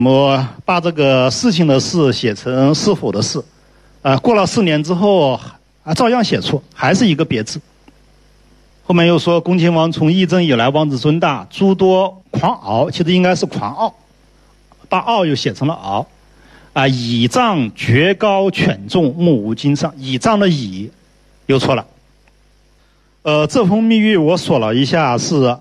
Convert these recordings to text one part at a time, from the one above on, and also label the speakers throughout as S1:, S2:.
S1: 我把这个事情的事写成是否的事，过了4年之后照样写错，还是一个别字。后面又说恭亲王从议政以来王子尊大，诸多狂傲，其实应该是狂傲，把傲又写成了傲。倚仗绝高权重，目无经上，倚仗的倚又错了。这封密谕我锁了一下，是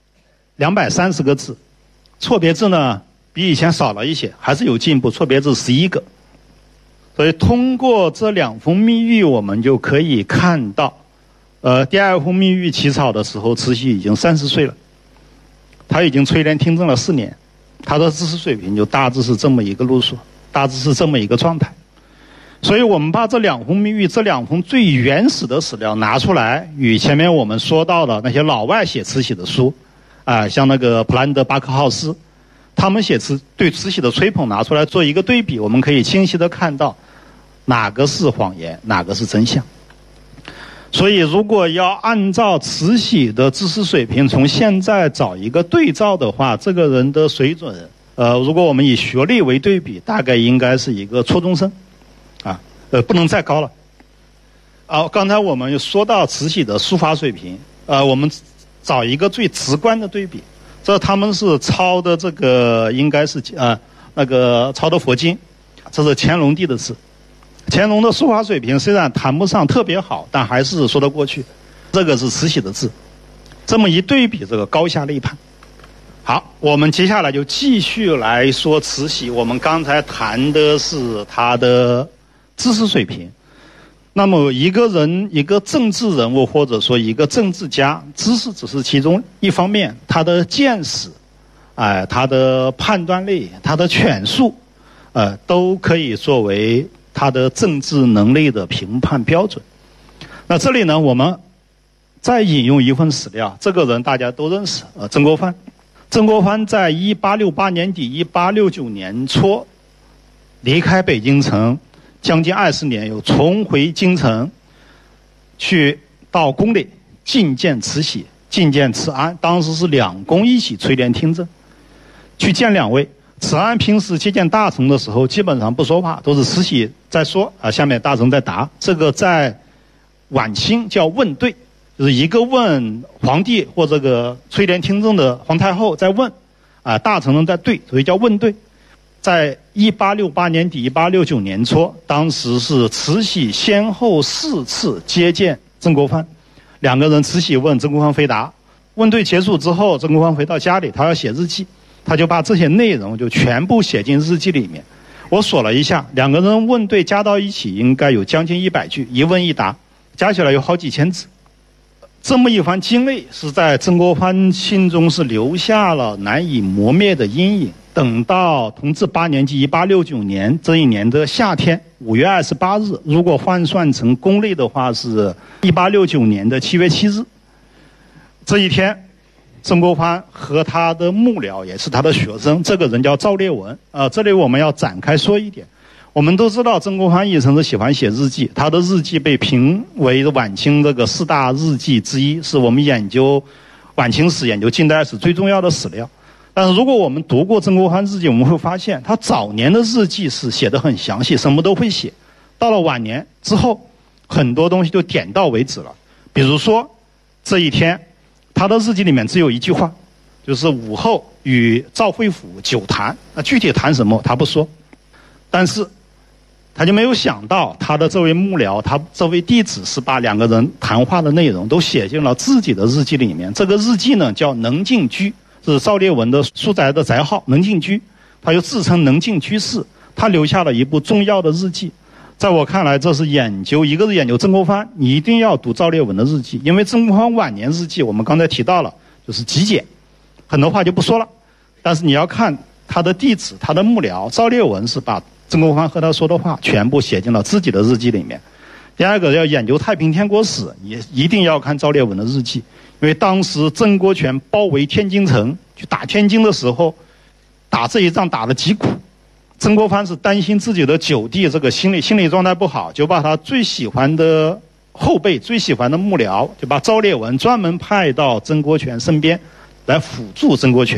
S1: 230个字，错别字呢比以前少了一些，还是有进步，错别字11个。所以通过这2封密谕，我们就可以看到，第2封密谕起草的时候，慈禧已经30岁了，他已经垂帘听政了4年，他的知识水平就大致是这么一个路数，大致是这么一个状态。所以我们把这2封密谕，这2封最原始的史料拿出来，与前面我们说到的那些老外写慈禧的书，像那个普兰德巴克浩斯，他们对慈禧的吹捧拿出来做一个对比，我们可以清晰的看到哪个是谎言，哪个是真相。所以如果要按照慈禧的知识水平从现在找一个对照的话，这个人的水准，如果我们以学历为对比，大概应该是一个初中生，不能再高了。刚才我们又说到慈禧的书法水平，我们找一个最直观的对比，这他们是抄的这个应该是那个抄的佛经，这是乾隆帝的字。乾隆的书法水平虽然谈不上特别好，但还是说得过去。这个是慈禧的字，这么一对比，这个高下立判。好，我们接下来就继续来说慈禧。我们刚才谈的是她的知识水平。那么一个人，一个政治人物，或者说一个政治家，知识只是其中一方面，他的见识，他的判断力，他的权术，都可以作为他的政治能力的评判标准。那这里呢，我们再引用一份史料，这个人大家都认识，曾国藩。曾国藩在1868年底1869年初离开北京城将近20年，又重回京城，去到宫里觐见慈禧，觐见慈安。当时是2宫一起垂帘听政，去见2位。慈安平时接见大臣的时候基本上不说话，都是慈禧在说，下面大臣在答。这个在晚清叫问对，就是一个问皇帝或这个垂帘听政的皇太后在问，大臣们在对，所以叫问对。在1868年底1869年初，当时是慈禧先后4次接见曾国藩，2个人慈禧问，曾国藩回答。问对结束之后，曾国藩回到家里，他要写日记，他就把这些内容就全部写进日记里面。我数了一下，2个人问对加到一起应该有将近100句，一问一答加起来有好几千字。这么一番经历是在曾国藩心中是留下了难以磨灭的阴影。等到同治8年即1869年这一年的夏天5月28日，如果换算成公历的话是1869年的7月7日。这一天，曾国藩和他的幕僚，也是他的学生，这个人叫赵烈文。这里我们要展开说一点。我们都知道曾国藩一生是喜欢写日记，他的日记被评为晚清这个4大日记之一，是我们研究晚清史、研究近代史最重要的史料。但是如果我们读过曾国藩日记，我们会发现他早年的日记是写得很详细，什么都会写。到了晚年之后，很多东西就点到为止了。比如说这一天，他的日记里面只有一句话，就是午后与赵惠甫久谈，具体谈什么他不说，但是他就没有想到他的这位幕僚，他这位弟子是把2个人谈话的内容都写进了自己的日记里面。这个日记呢叫能静居，是赵烈文的书宅的宅号能静居，他又自称能静居士，他留下了一部重要的日记。在我看来，这是研究，一个是研究曾国藩，你一定要读赵烈文的日记，因为曾国藩晚年日记我们刚才提到了，就是极简，很多话就不说了。但是你要看他的弟子，他的幕僚赵烈文是把曾国藩和他说的话全部写进了自己的日记里面。第二个，要研究太平天国史，也一定要看赵烈文的日记，因为当时曾国荃包围天津城去打天津的时候，打这一仗打得极苦。曾国藩是担心自己的9弟这个心理状态不好，就把他最喜欢的后辈、最喜欢的幕僚，就把赵烈文专门派到曾国荃身边来辅助曾国荃。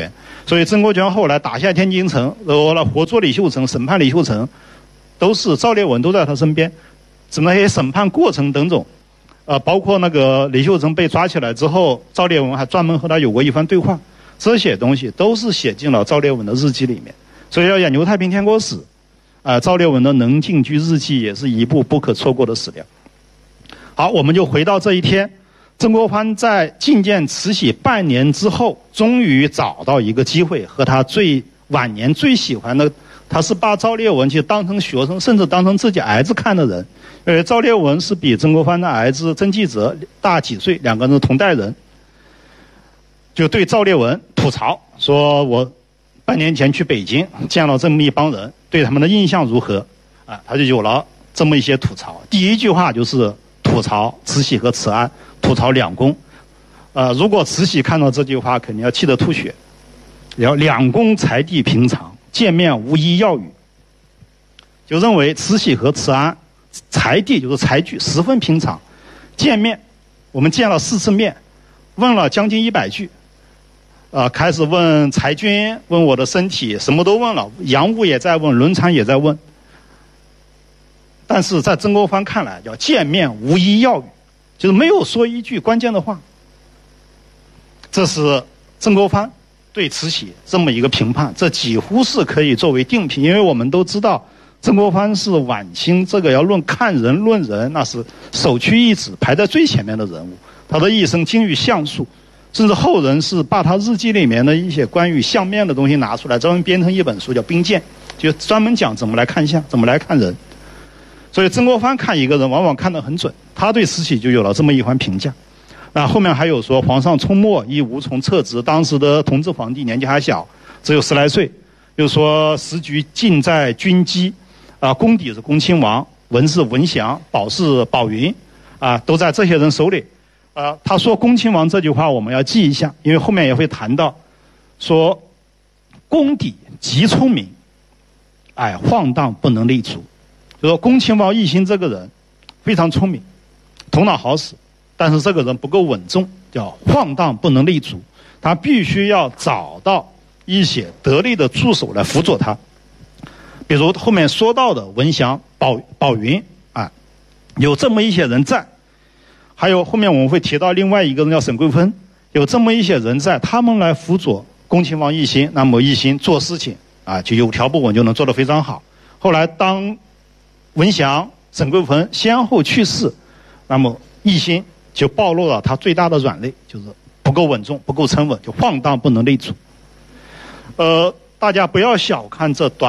S1: 所以曾国荃后来打下天津城，后来活捉李秀成、审判李秀成，都是赵烈文都在他身边。那些审判过程等等，包括那个李秀成被抓起来之后，赵烈文还专门和他有过一番对话，这些东西都是写进了赵烈文的日记里面。所以要演《牛太平天国史》，赵烈文的《能静居日记》也是一部不可错过的史料。好，我们就回到这一天。曾国藩在觐见慈禧半年之后，终于找到一个机会和他晚年最喜欢的，他是把赵烈文去当成学生，甚至当成自己儿子看的人。赵烈文是比曾国藩的儿子曾纪泽大几岁，两个人同代人，就对赵烈文吐槽说：“我半年前去北京见了这么一帮人，对他们的印象如何？”他就有了这么一些吐槽。第一句话就是吐槽慈禧和慈安，吐槽两宫。如果慈禧看到这句话，肯定要气得吐血。然后两宫才地平常，见面无一要语，就认为慈禧和慈安才地就是才具十分平常。见面，我们见了4次面，问了将近100句。开始问裁军，问我的身体，什么都问了，洋务也在问，轮船也在问。但是在曾国藩看来，叫见面无一要语，就是没有说一句关键的话。这是曾国藩对慈禧这么一个评判，这几乎是可以作为定评，因为我们都知道曾国藩是晚清这个要看人论人，那是首屈一指排在最前面的人物。他的一生精于相术，甚至后人是把他日记里面的一些关于相面的东西拿出来，专门编成一本书叫《兵鉴》，就专门讲怎么来看相，怎么来看人。所以曾国藩看一个人往往看得很准，他对慈禧就有了这么一番评价。那后面还有说皇上冲没亦无从测知，当时的同治皇帝年纪还小，只有10来岁。又说时局尽在军机，宫底是恭亲王，文是文祥，宝是宝云，都在这些人手里。他说恭亲王这句话我们要记一下，因为后面也会谈到，说宫底极聪明，晃荡不能立足。就说恭亲王奕欣这个人非常聪明，头脑好使，但是这个人不够稳重，叫晃荡不能立足。他必须要找到一些得力的助手来辅佐他，比如后面说到的文祥、宝云，有这么一些人在。还有后面我们会提到另外一个人叫沈桂芬，有这么一些人在，他们来辅佐恭亲王奕欣，那么奕欣做事情就有条不紊，就能做得非常好。后来当文祥、沈桂芬先后去世，那么奕欣就暴露了他最大的软肋，就是不够稳重，不够沉稳，就晃荡不能立足。大家不要小看这短